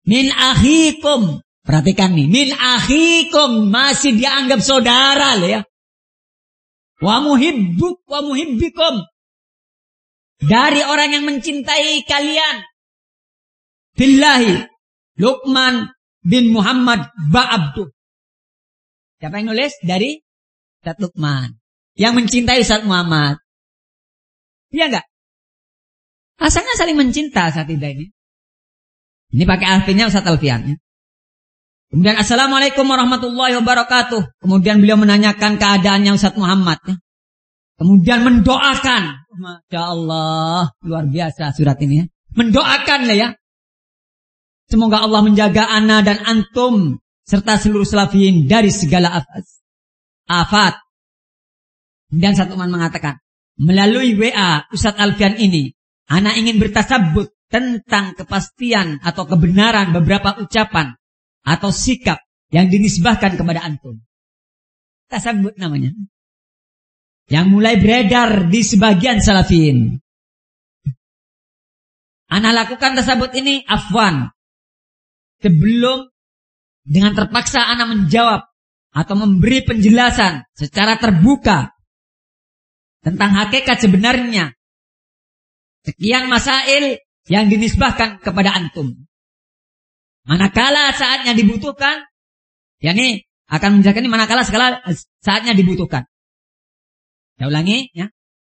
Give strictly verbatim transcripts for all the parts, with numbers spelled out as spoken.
Min akhikum. Perhatikan nih. Min akhikum. Masih dianggap saudara lah ya. Wa muhibbuk wa muhibbikum. Dari orang yang mencintai kalian. Billahi. Luqman bin Muhammad Ba'abdu. Siapa yang nulis? Dari Ustaz Luqman. Yang mencintai Ustaz Muhammad. Iya enggak? Asalnya saling mencinta saat ini. Ini pakai artinya Ustaz Alfian. Kemudian Assalamualaikum warahmatullahi wabarakatuh. Kemudian beliau menanyakan keadaannya Ustaz Muhammad. Kemudian mendoakan. Masya Allah. Luar biasa surat ini ya. Mendoakan lah ya. Semoga Allah menjaga ana dan antum. Serta seluruh salafiyin dari segala afat. Dan Ustaz Luqman mengatakan. Melalui W A Ustaz Alfian ini. Ana ingin bertasabbut tentang kepastian atau kebenaran beberapa ucapan. Atau sikap yang dinisbahkan kepada antum. Tasabbut namanya. Yang mulai beredar di sebagian salafiyin. Ana lakukan tasabbut ini afwan. Sebelum dengan terpaksa ana menjawab atau memberi penjelasan secara terbuka tentang hakikat sebenarnya sekian masail yang dinisbahkan kepada antum. Manakala saatnya dibutuhkan, yakni akan menjelaskan ini manakala segala saatnya dibutuhkan. Saya ulangi ya.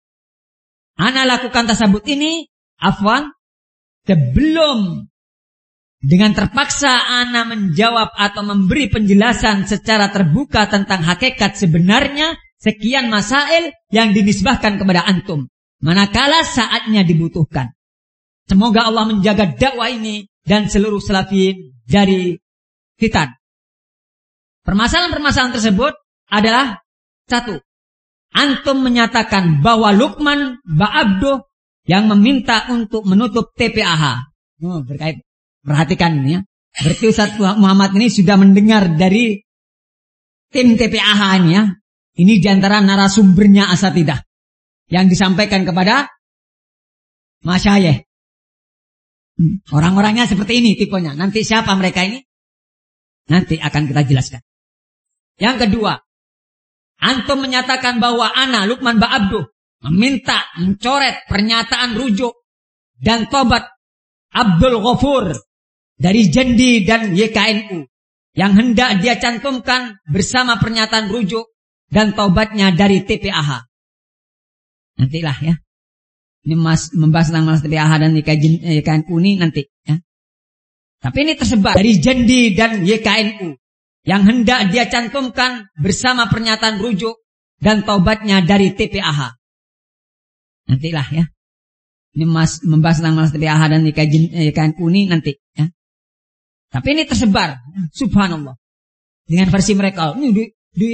Ana lakukan tasabbut ini afwan sebelum dengan terpaksa ana menjawab atau memberi penjelasan secara terbuka tentang hakikat sebenarnya sekian masail yang dinisbahkan kepada antum. Manakala saatnya dibutuhkan. Semoga Allah menjaga dakwah ini dan seluruh salafiyin dari fitan. Permasalahan-permasalahan tersebut adalah satu. Antum menyatakan bahwa Luqman Ba'abdu yang meminta untuk menutup T P A H. Oh, berkait. Perhatikan ini ya. Berarti Ustaz Muhammad ini sudah mendengar dari tim T P A H ini ya. Ini diantara narasumbernya asatidah. Yang disampaikan kepada masyayikh. Orang-orangnya seperti ini tipenya. Nanti siapa mereka ini? Nanti akan kita jelaskan. Yang kedua. Antum menyatakan bahwa ana Luqman Ba'abdu meminta mencoret pernyataan rujuk dan tobat Abdul Ghafur dari Jendi dan Y K N U yang hendak dia cantumkan bersama pernyataan rujuk dan taubatnya dari T P A H. Nantilah ya. Ini mas, membahas tentang T P A H dan Y K N U ini nanti ya. Tapi ini tersebar dari Jendi dan Y K N U yang hendak dia cantumkan bersama pernyataan rujuk dan taubatnya dari T P A H. Nantilah ya. Ini mas, membahas tentang T P A H dan Y K N U ini nanti ya. Tapi ini tersebar, subhanallah. Dengan versi mereka, ini di, di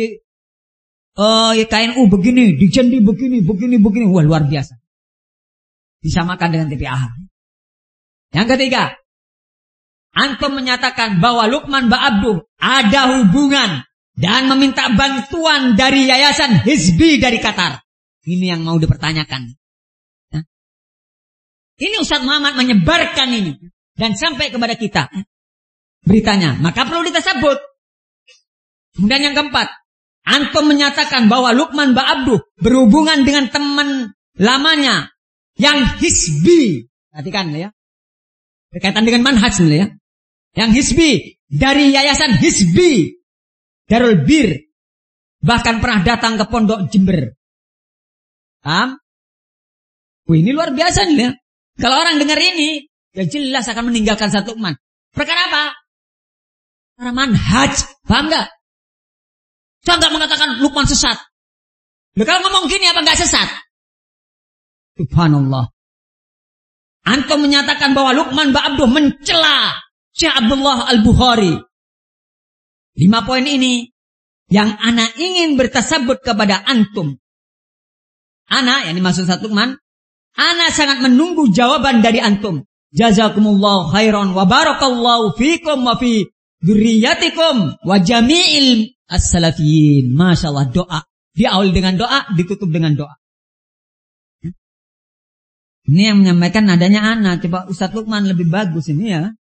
uh, Y K N U begini, di Jendi begini, begini, begini. Wah, luar biasa. Disamakan dengan T P A H. Yang ketiga, antum menyatakan bahwa Luqman Ba'abdu ada hubungan dan meminta bantuan dari Yayasan Hizbi dari Qatar. Ini yang mau dipertanyakan. Nah, ini Ustaz Muhammad menyebarkan ini dan sampai kepada kita. Beritanya, maka perlu ditasabbut. Kemudian yang keempat, antum menyatakan bahwa Luqman Ba'abdu berhubungan dengan teman lamanya yang Hizbi. Perhatikan ya. Berkaitan dengan manhaj ya. Yang Hizbi dari Yayasan Hizbi Darul Bir, bahkan pernah datang ke Pondok Jember. Paham? Wah, ini luar biasa nih ya. Kalau orang dengar ini, ya jelas akan meninggalkan satu Luqman. Perkara apa? Karena manhaj, paham gak? Saya gak mengatakan Luqman sesat. Loh, kalau ngomong gini apa gak sesat? Subhanallah. Antum menyatakan bahwa Luqman Ba'abdu mencela Syekh Abdullah Al-Bukhari. Lima poin ini yang ana ingin bertasabbut kepada antum. Ana, yang dimaksud satu Luqman, ana sangat menunggu jawaban dari antum. Jazakumullah khairan wa barakallahu fikum wa fi dzurriyyatikum wa jami'il as-salafiyin. Masya Allah, doa. Diawali dengan doa, ditutup dengan doa. Ini yang menyampaikan nadanya ana. Coba Ustaz Luqman lebih bagus ini ya.